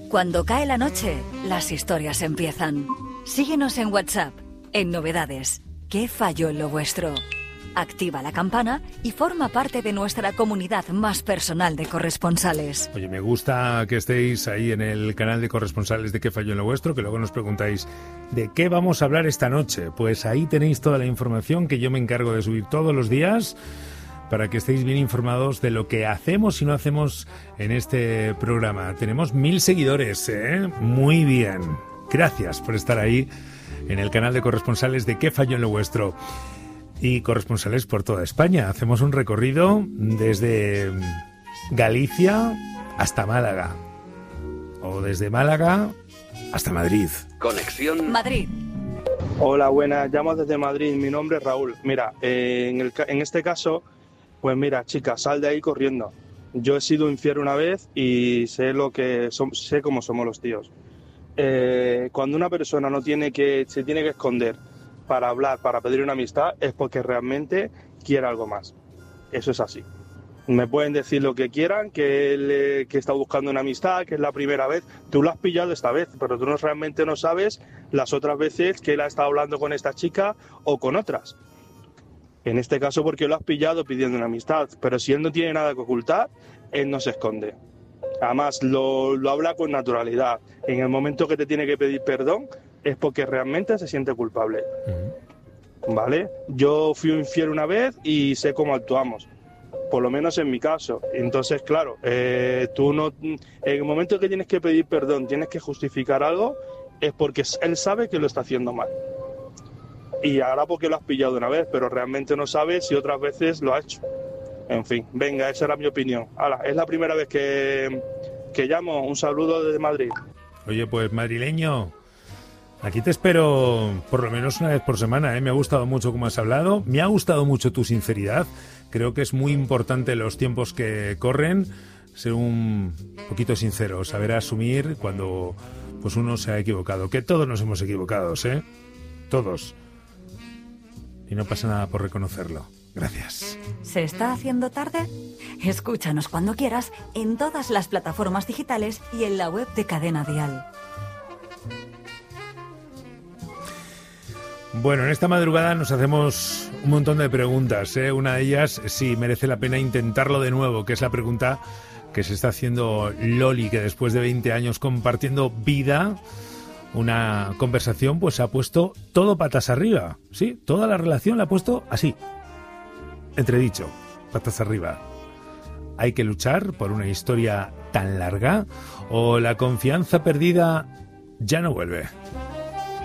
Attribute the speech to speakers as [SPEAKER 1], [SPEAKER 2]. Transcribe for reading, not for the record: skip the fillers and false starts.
[SPEAKER 1] Cuando cae la noche, las historias empiezan. Síguenos en WhatsApp, en Novedades. ¿Qué falló en lo vuestro? Activa la campana y forma parte de nuestra comunidad más personal de corresponsales.
[SPEAKER 2] Oye, me gusta que estéis ahí en el canal de corresponsales de ¿Qué falló en lo vuestro? Que luego nos preguntáis ¿de qué vamos a hablar esta noche? Pues ahí tenéis toda la información que yo me encargo de subir todos los días para que estéis bien informados de lo que hacemos y no hacemos en este programa. Tenemos 1000 seguidores, ¿eh? Muy bien. Gracias por estar ahí en el canal de corresponsales de ¿Qué falló en lo vuestro? Y corresponsales por toda España. Hacemos un recorrido desde Galicia hasta Málaga. O desde Málaga hasta Madrid.
[SPEAKER 3] Conexión
[SPEAKER 1] Madrid.
[SPEAKER 4] Hola, buenas. Llamo desde Madrid. Mi nombre es Raúl. Mira, en este caso, pues mira, chica, sal de ahí corriendo. Yo he sido infiel una vez y sé sé cómo somos los tíos. Cuando una persona se tiene que esconder para hablar, para pedir una amistad, es porque realmente quiere algo más. Eso es así. Me pueden decir lo que quieran, que está buscando una amistad, que es la primera vez. Tú lo has pillado esta vez, pero tú realmente no sabes las otras veces que él ha estado hablando con esta chica o con otras. En este caso porque lo has pillado pidiendo una amistad, pero si él no tiene nada que ocultar, él no se esconde. Además, lo habla con naturalidad. En el momento que te tiene que pedir perdón, es porque realmente se siente culpable. ¿Vale? Yo fui infiel una vez y sé cómo actuamos. Por lo menos en mi caso. Entonces, claro, tú no... En el momento que tienes que pedir perdón, tienes que justificar algo, es porque él sabe que lo está haciendo mal. Y ahora porque lo has pillado una vez, pero realmente no sabes si otras veces lo ha hecho. En fin, venga, esa era mi opinión. Hala, es la primera vez que llamo. Un saludo desde Madrid.
[SPEAKER 2] Oye, pues madrileño, aquí te espero por lo menos una vez por semana, ¿eh? Me ha gustado mucho cómo has hablado, me ha gustado mucho tu sinceridad. Creo que es muy importante en los tiempos que corren ser un poquito sincero, saber asumir cuando pues uno se ha equivocado. Que todos nos hemos equivocado, ¿eh? Todos. Y no pasa nada por reconocerlo. Gracias.
[SPEAKER 1] ¿Se está haciendo tarde? Escúchanos cuando quieras en todas las plataformas digitales y en la web de Cadena Dial.
[SPEAKER 2] Bueno, en esta madrugada nos hacemos un montón de preguntas, ¿eh? Una de ellas, si merece la pena intentarlo de nuevo, que es la pregunta que se está haciendo Loli, que después de 20 años compartiendo vida, una conversación, pues ha puesto todo patas arriba, ¿sí? Toda la relación la ha puesto así. Entredicho, patas arriba. ¿Hay que luchar por una historia tan larga? ¿O la confianza perdida ya no vuelve?